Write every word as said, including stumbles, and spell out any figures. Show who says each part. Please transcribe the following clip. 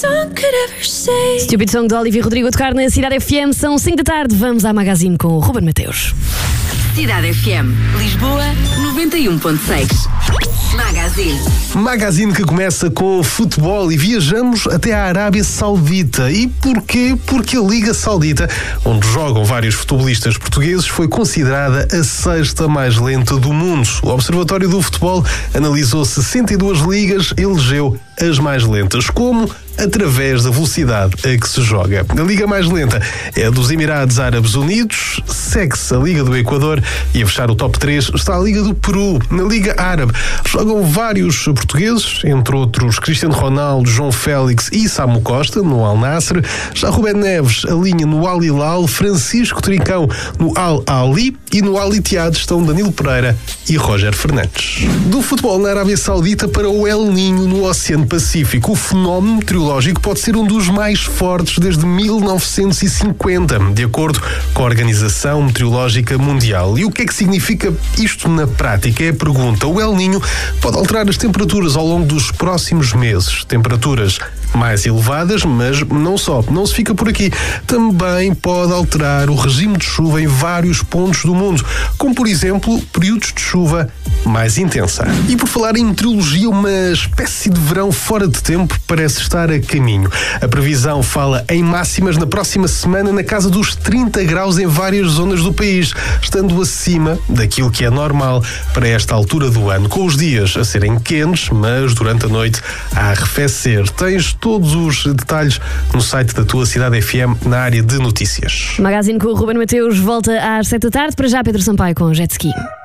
Speaker 1: Stupid Song de Olivia Rodrigo a tocar na Cidade F M. São cinco da tarde. Vamos à Magazine com o Ruben Mateus.
Speaker 2: Cidade F M, Lisboa, noventa e um ponto seis. Magazine.
Speaker 3: Magazine que começa com o futebol e viajamos até à Arábia Saudita. E porquê? Porque a Liga Saudita, onde jogam vários futebolistas portugueses, foi considerada a sexta mais lenta do mundo. O Observatório do Futebol analisou sessenta e duas ligas e elegeu as mais lentas. Como? Através da velocidade a que se joga. A liga mais lenta é a dos Emirados Árabes Unidos, segue-se a Liga do Equador e a fechar o top três está a Liga do Peru. Na Liga Árabe jogam vários portugueses, entre outros Cristiano Ronaldo, João Félix e Samu Costa, no Al Nassr. Já Rubén Neves alinha no Al Hilal, Francisco Trincão no Al Ahly e no Al Ittihad estão Danilo Pereira e Roger Fernandes. Do futebol na Arábia Saudita para o El Niño no Oceano Pacífico. O fenómeno meteorológico pode ser um dos mais fortes desde mil novecentos e cinquenta, de acordo com a Organização Meteorológica Mundial. E o que é que significa isto na prática? É a pergunta. O El Niño pode alterar as temperaturas ao longo dos próximos meses. Temperaturas mais elevadas, mas não só. Não se fica por aqui. Também pode alterar o regime de chuva em vários pontos do mundo, como, por exemplo, períodos de chuva mais intensa. E por falar em meteorologia, uma espécie de verão fora de tempo parece estar a caminho. A previsão fala em máximas na próxima semana na casa dos trinta graus em várias zonas do país, estando acima daquilo que é normal para esta altura do ano, com os dias a serem quentes, mas durante a noite a arrefecer. Tens todos os detalhes no site da tua Cidade F M na área de notícias.
Speaker 1: Magazine com o Ruben Mateus volta às sete da tarde. Para já, Pedro Sampaio com o Jet Ski.